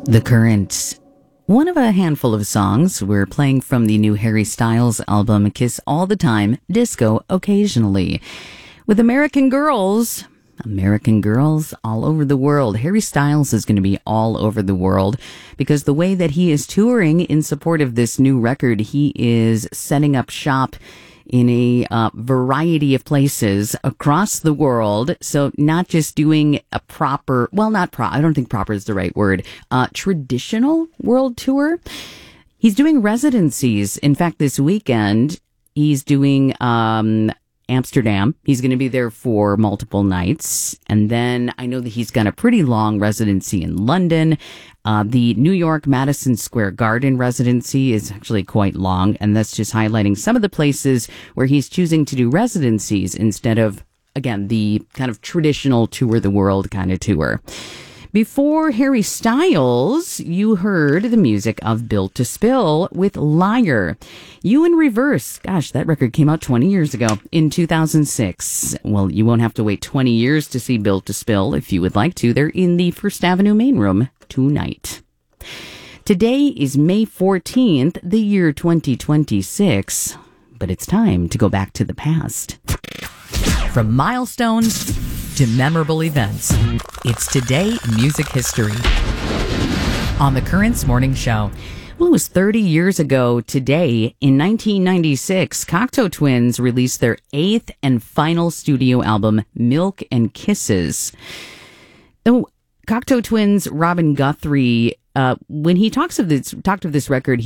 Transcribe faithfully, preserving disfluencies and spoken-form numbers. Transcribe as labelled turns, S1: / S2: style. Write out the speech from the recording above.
S1: The Current. One of a handful of songs we're playing from the new Harry Styles album, Kiss All the Time, Disco Occasionally. With American Girls, American Girls all over the world. Harry Styles is going to be all over the world because the way that he is touring in support of this new record, he is setting up shop in a uh, variety of places across the world. So not just doing a proper, well, not pro, I don't think proper is the right word, uh, traditional world tour. He's doing residencies. In fact, this weekend, he's doing um, Amsterdam. He's going to be there for multiple nights. And then I know that he's got a pretty long residency in London. Uh, the New York Madison Square Garden residency is actually quite long, and that's just highlighting some of the places where he's choosing to do residencies instead of, again, the kind of traditional tour the world kind of tour. Before Harry Styles, you heard the music of Built to Spill with Liar. You in Reverse. Gosh, that record came out twenty years ago in two thousand six. Well, you won't have to wait twenty years to see Built to Spill if you would like to. They're in the First Avenue main room tonight. Today is May fourteenth, the year twenty twenty-six, but it's time to go back to the past. From milestones to memorable events, it's Today in Music History on the Currents Morning Show. Well, it was thirty years ago today, in nineteen ninety-six, Cocteau Twins released their eighth and final studio album, Milk and Kisses. Oh, Cocteau Twins' Robin Guthrie, uh, when he talks of this, talked of this record,